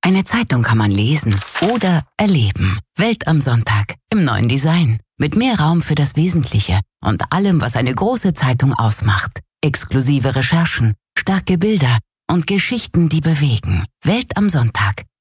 Eine Zeitung kann man lesen oder erleben. Welt am Sonntag im neuen Design. Mit mehr Raum für das Wesentliche und allem, was eine große Zeitung ausmacht. Exklusive Recherchen, starke Bilder und Geschichten, die bewegen. Welt am Sonntag